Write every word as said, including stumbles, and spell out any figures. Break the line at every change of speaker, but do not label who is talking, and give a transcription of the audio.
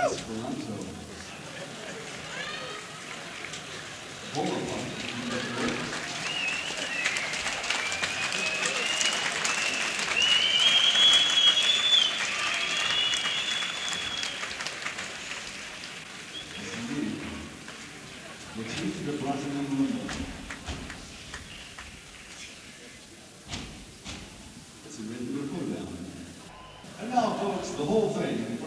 Esperanto. Boulevard. Motif de Platinum London. It's a written report down. And now, folks, the whole thing.